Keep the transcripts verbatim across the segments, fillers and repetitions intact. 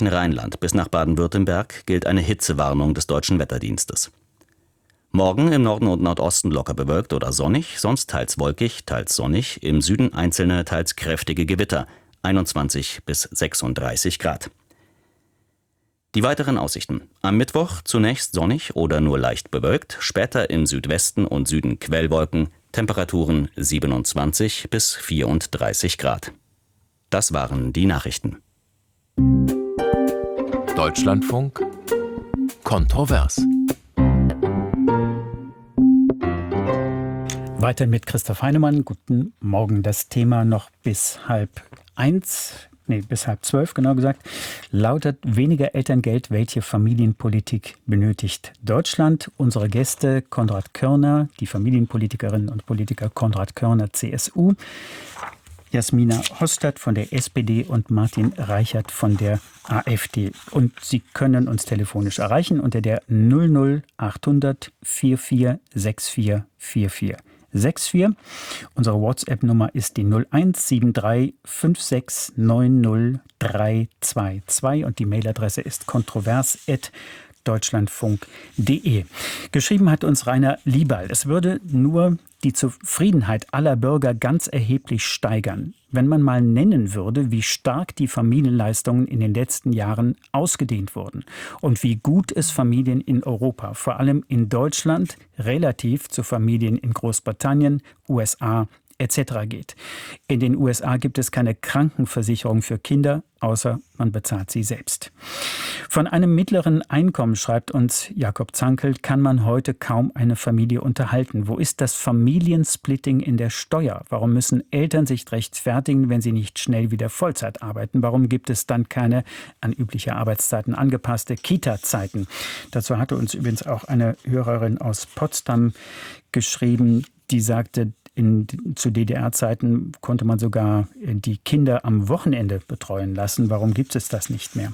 gesamten Rheinland bis nach Baden-Württemberg gilt eine Hitzewarnung des Deutschen Wetterdienstes. Morgen im Norden und Nordosten locker bewölkt oder sonnig, sonst teils wolkig, teils sonnig, im Süden einzelne, teils kräftige Gewitter, einundzwanzig bis sechsunddreißig Grad. Die weiteren Aussichten. Am Mittwoch zunächst sonnig oder nur leicht bewölkt, später im Südwesten und Süden Quellwolken, Temperaturen siebenundzwanzig bis vierunddreißig Grad. Das waren die Nachrichten. Deutschlandfunk kontrovers. Weiter mit Christoph Heinemann. Guten Morgen. Das Thema noch bis halb eins, nee, bis halb zwölf genau gesagt, lautet weniger Elterngeld. Welche Familienpolitik benötigt Deutschland? Unsere Gäste Konrad Körner, die Familienpolitikerinnen und Politiker Konrad Körner, C S U, Jasmina Hostert von der S P D und Martin Reichert von der AfD. Und Sie können uns telefonisch erreichen unter der null null achthundert vierundvierzig vierundvierzig vierundvierzig. sechs vier. Unsere WhatsApp-Nummer ist die null eins sieben drei fünf sechs neun null drei zwei zwei und die Mailadresse ist kontrovers at deutschlandfunk punkt de. Geschrieben hat uns Rainer Lieberl. Es würde nur die Zufriedenheit aller Bürger ganz erheblich steigern, wenn man mal nennen würde, wie stark die Familienleistungen in den letzten Jahren ausgedehnt wurden und wie gut es Familien in Europa, vor allem in Deutschland, relativ zu Familien in Großbritannien, U S A et cetera geht. In den U S A gibt es keine Krankenversicherung für Kinder, außer man bezahlt sie selbst. Von einem mittleren Einkommen, schreibt uns Jakob Zankel, kann man heute kaum eine Familie unterhalten. Wo ist das Familiensplitting in der Steuer? Warum müssen Eltern sich rechtfertigen, wenn sie nicht schnell wieder Vollzeit arbeiten? Warum gibt es dann keine an übliche Arbeitszeiten angepasste Kita-Zeiten? Dazu hatte uns übrigens auch eine Hörerin aus Potsdam geschrieben, die sagte, In, zu D D R-Zeiten konnte man sogar die Kinder am Wochenende betreuen lassen. Warum gibt es das nicht mehr?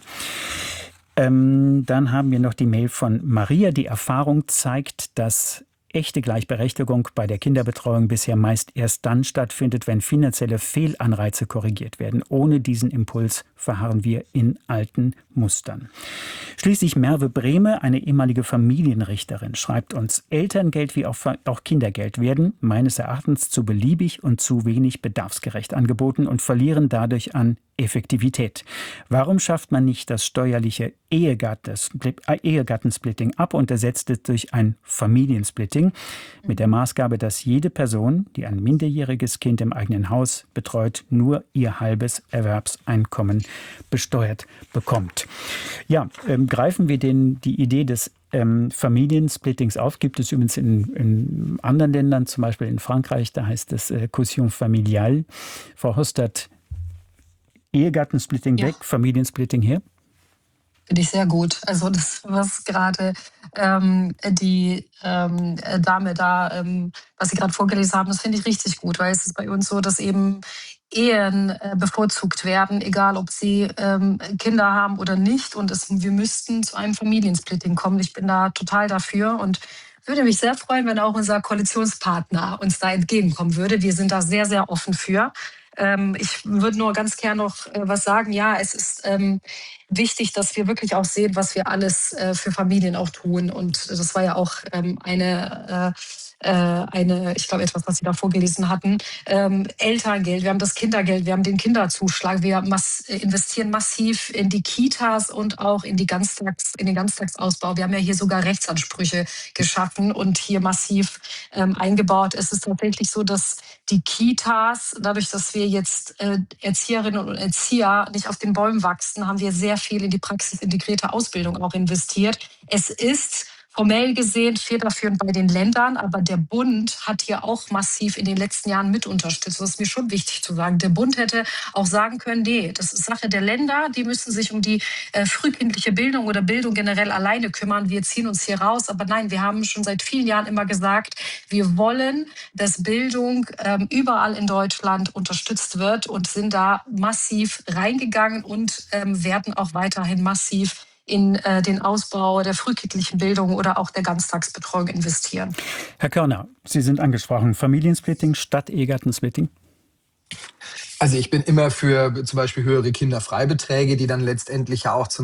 Ähm, dann haben wir noch die Mail von Maria. Die Erfahrung zeigt, dass echte Gleichberechtigung bei der Kinderbetreuung bisher meist erst dann stattfindet, wenn finanzielle Fehlanreize korrigiert werden. Ohne diesen Impuls verharren wir in alten Mustern. Schließlich Merve Brehme, eine ehemalige Familienrichterin, schreibt uns, Elterngeld wie auch, auch Kindergeld werden meines Erachtens zu beliebig und zu wenig bedarfsgerecht angeboten und verlieren dadurch an Effektivität. Warum schafft man nicht das steuerliche Ehegattensplitting ab und ersetzt es durch ein Familiensplitting mit der Maßgabe, dass jede Person, die ein minderjähriges Kind im eigenen Haus betreut, nur ihr halbes Erwerbseinkommen besteuert bekommt? Ja, ähm, greifen wir den, die Idee des ähm, Familiensplittings auf. Gibt es übrigens in, in anderen Ländern, zum Beispiel in Frankreich, da heißt es äh, Quotient familial. Frau Hostert, Ehegattensplitting ja. weg, Familiensplitting her? Finde ich sehr gut. Also das, was gerade ähm, die ähm, Dame da, ähm, was Sie gerade vorgelesen haben, das finde ich richtig gut, weil es ist bei uns so, dass eben Ehen äh, bevorzugt werden, egal ob sie ähm, Kinder haben oder nicht. Und es, wir müssten zu einem Familiensplitting kommen. Ich bin da total dafür und würde mich sehr freuen, wenn auch unser Koalitionspartner uns da entgegenkommen würde. Wir sind da sehr, sehr offen für. Ähm, ich würde nur ganz gern noch äh, was sagen. Ja, es ist ähm, wichtig, dass wir wirklich auch sehen, was wir alles äh, für Familien auch tun. Und das war ja auch ähm, eine... Äh, eine, ich glaube, etwas, was Sie da vorgelesen hatten, ähm, Elterngeld, wir haben das Kindergeld, wir haben den Kinderzuschlag, wir mass- investieren massiv in die Kitas und auch in, die Ganztags-, in den Ganztagsausbau. Wir haben ja hier sogar Rechtsansprüche geschaffen und hier massiv ähm, eingebaut. Es ist tatsächlich so, dass die Kitas, dadurch, dass wir jetzt äh, Erzieherinnen und Erzieher nicht auf den Bäumen wachsen, haben wir sehr viel in die praxisintegrierte Ausbildung auch investiert. Es ist formell gesehen federführend bei den Ländern, aber der Bund hat hier auch massiv in den letzten Jahren mit unterstützt. Das ist mir schon wichtig zu sagen. Der Bund hätte auch sagen können, nee, das ist Sache der Länder, die müssen sich um die äh, frühkindliche Bildung oder Bildung generell alleine kümmern. Wir ziehen uns hier raus. Aber nein, wir haben schon seit vielen Jahren immer gesagt, wir wollen, dass Bildung ähm, überall in Deutschland unterstützt wird und sind da massiv reingegangen und ähm, werden auch weiterhin massiv in äh, den Ausbau der frühkindlichen Bildung oder auch der Ganztagsbetreuung investieren. Herr Körner, Sie sind angesprochen. Familiensplitting statt Ehegattensplitting? Also ich bin immer für zum Beispiel höhere Kinderfreibeträge, die dann letztendlich ja auch zum